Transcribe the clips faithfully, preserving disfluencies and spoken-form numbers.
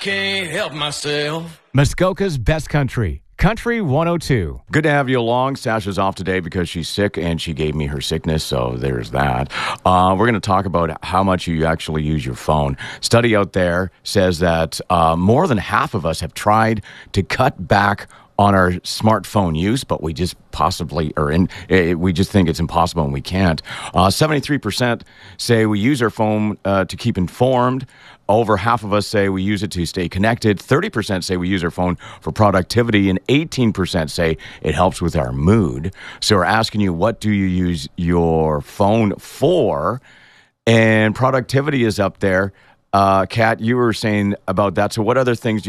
Can't help myself. Muskoka's Best Country, Country one oh two. Good to have you along. Sasha's off today because she's sick, and she gave me her sickness, so there's that. Uh, we're going to talk about how much you actually use your phone. Study out there says that uh, more than half of us have tried to cut back on our smartphone use, but we just possibly, or in, it, we just think it's impossible and we can't. Uh, seventy-three percent say we use our phone uh, to keep informed. Over half of us say we use it to stay connected. thirty percent say we use our phone for productivity, and eighteen percent say it helps with our mood. So we're asking you, what do you use your phone for? And productivity is up there. Uh, Kat, you were saying about that. So what other things do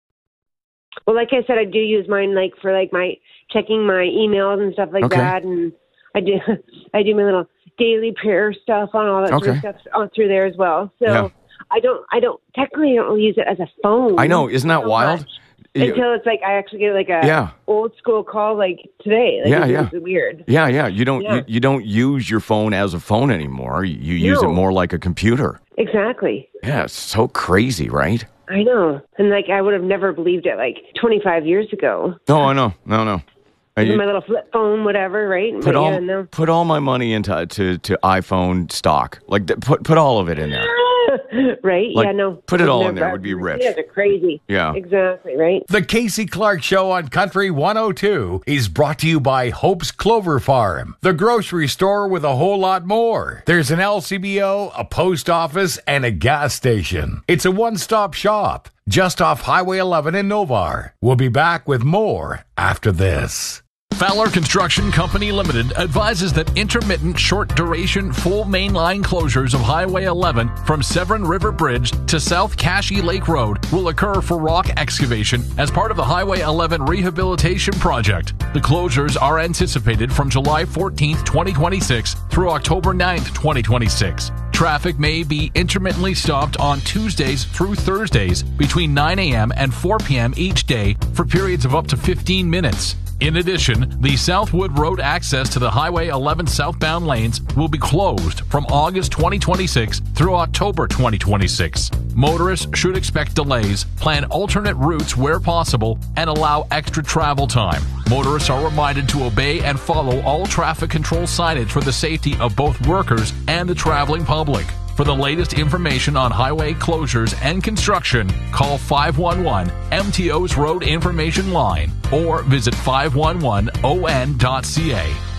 you Well, like I said, I do use mine like for like my checking my emails and stuff like Okay. that, and I do I do my little daily prayer stuff on all that sort Okay. of stuff on through there as well. So Yeah. I don't I don't technically I don't really use it as a phone. I know, isn't that so wild? much You- Until it's like I actually get like a Yeah. old school call like today. Like, Yeah, it's, yeah. it's weird. Yeah, yeah. You don't Yeah. You, you don't use your phone as a phone anymore. You, you use it No. more like a computer. Exactly. Yeah, it's so crazy, right? I know, and like I would have never believed it like twenty-five years ago. No, I know. No, no. Uh, you- My little flip phone, whatever, right? put But all yeah, no. put all my money into to, to iPhone stock. Like th- put put all of it in there. Right? Like, yeah, no. put it all in Never- there, would be rich. You guys are crazy. Yeah. Exactly, right? The Casey Clark Show on Country one oh two is brought to you by Hope's Clover Farm, the grocery store with a whole lot more. There's an L C B O, a post office, and a gas station. It's a one-stop shop just off Highway eleven in Novar. We'll be back with more after this. Fowler Construction Company Limited advises that intermittent short-duration full mainline closures of Highway eleven from Severn River Bridge to South Cashy Lake Road will occur for rock excavation as part of the Highway eleven rehabilitation project. The closures are anticipated from July fourteenth, twenty twenty-six through October ninth, twenty twenty-six. Traffic may be intermittently stopped on Tuesdays through Thursdays between nine a.m. and four p.m. each day for periods of up to fifteen minutes. In addition, the Southwood Road access to the Highway eleven southbound lanes will be closed from August twenty twenty-six through October twenty twenty-six. Motorists should expect delays, plan alternate routes where possible, and allow extra travel time. Motorists are reminded to obey and follow all traffic control signage for the safety of both workers and the traveling public. For the latest information on highway closures and construction, call five one one M T O's Road Information Line or visit five one one O N dot C A.